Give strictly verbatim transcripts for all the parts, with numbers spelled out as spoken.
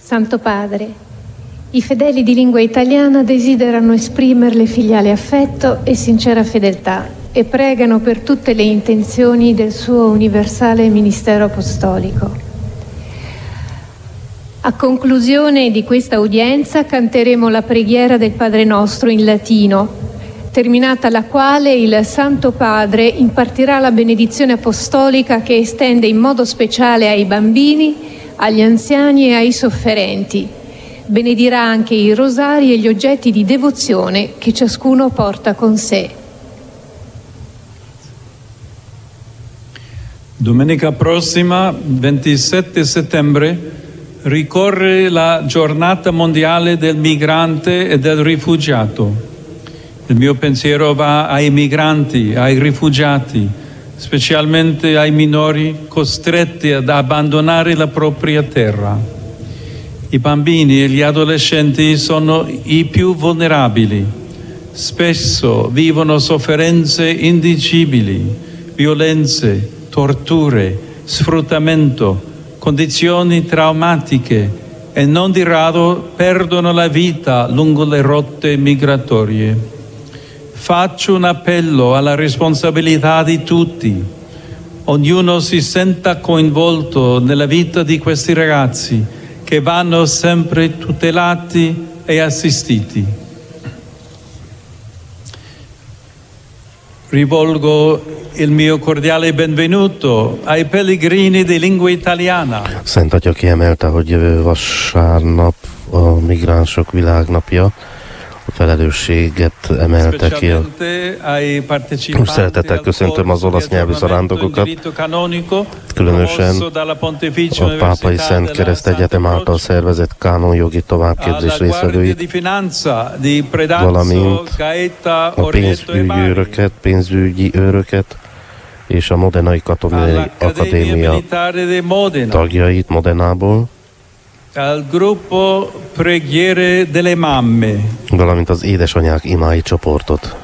Santo Padre, i fedeli di lingua italiana desiderano esprimerle filiale affetto e sincera fedeltà e pregano per tutte le intenzioni del suo universale ministero apostolico. A conclusione di questa udienza canteremo la preghiera del Padre Nostro in latino, terminata la quale il Santo Padre impartirà la benedizione apostolica che estende in modo speciale ai bambini, agli anziani e ai sofferenti. Benedirà anche i rosari e gli oggetti di devozione che ciascuno porta con sé. Domenica prossima, ventisette settembre, ricorre la giornata mondiale del migrante e del rifugiato. Il mio pensiero va ai migranti, ai rifugiati, specialmente ai minori costretti ad abbandonare la propria terra. I bambini e gli adolescenti sono i più vulnerabili. Spesso vivono sofferenze indicibili, violenze, torture, sfruttamento, condizioni traumatiche e non di rado perdono la vita lungo le rotte migratorie. Faccio un appello alla responsabilità di tutti. Ognuno si senta coinvolto nella vita di questi ragazzi che vanno sempre tutelati e assistiti. Rivolgo il mio cordiale benvenuto ai pellegrini di lingua italiana. Szent Atya kiemelte, hogy jövő vasárnap a migránsok világnapja. A felelősséget emelte ki. Most szeretettel köszöntöm az olasz nyelvű zarándokokat, különösen a Pápai Szent Kereszt Egyetem által szervezett kánonjogi továbbképzés résztvevőit, valamint a pénzügyi őröket, pénzügyi őröket és a Modenai Katonai Akadémia tagjait Modenából, al gruppo Preghiere delle Mamme, valamint az édesanyák imái csoportot.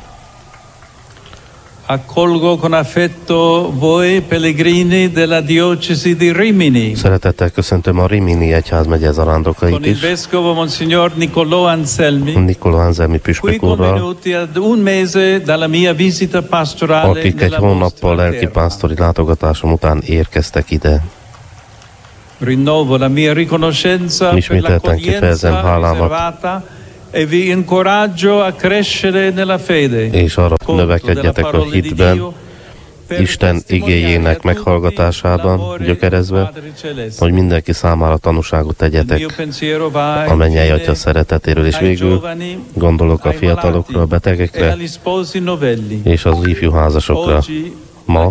Accolgo con affetto voi pellegrini della diocesi di Rimini. Szeretettel köszöntöm a Rimini egyházmegye zarándokait con il is. vescovo Monsignor Niccolò Anselmi, Niccolò Anselmi püspök úrral, convenuti ad un mese dalla mia visita pastorale, akik egy hónappal lelkipásztori látogatásom után érkeztek ide. Rinnovo la mia riconoscenza per l'accoglienza riservata e vi incoraggio a crescere nella fede. És arra növekedjetek a hitben, Isten igéjének meghallgatásában gyökerezve, hogy mindenki számára tanúságot tegyetek a mennyei Atya szeretetéről, és végül gondolok a fiatalokra, a betegekre és az ifjú házasokra. Ma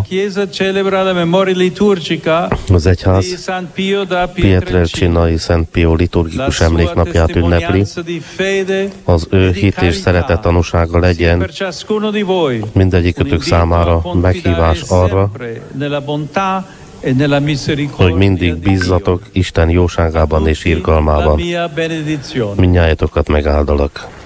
az egyház Pietrelcinai Szent Pio liturgikus emléknapját ünnepli. Az ő hit és szeretet tanúsága legyen mindegyikőtök számára meghívás arra, hogy mindig bízzatok Isten jóságában és irgalmában. Mindnyájatokat megáldalak.